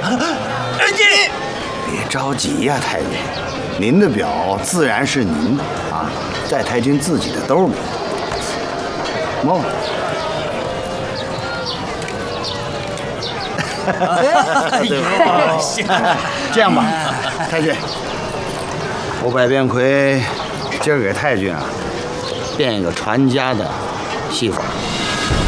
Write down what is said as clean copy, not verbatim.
别着急呀，太君，您的表自然是您的啊，在太君自己的兜里。摸摸。这样吧，太君，我百变魁今儿给太君啊变一个传家的戏法。